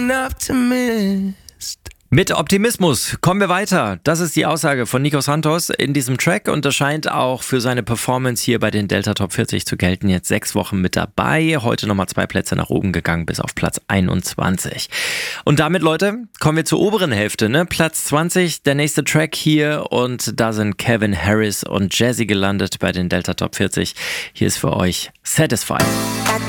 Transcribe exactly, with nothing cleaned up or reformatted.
an optimist. Mit Optimismus kommen wir weiter. Das ist die Aussage von Nico Santos in diesem Track und das scheint auch für seine Performance hier bei den Delta Top vierzig zu gelten. Jetzt sechs Wochen mit dabei, heute nochmal zwei Plätze nach oben gegangen bis auf Platz einundzwanzig. Und damit, Leute, kommen wir zur oberen Hälfte, ne? Platz zwanzig, der nächste Track hier und da sind Calvin Harris und Jazzy gelandet bei den Delta Top vierzig. Hier ist für euch Satisfied.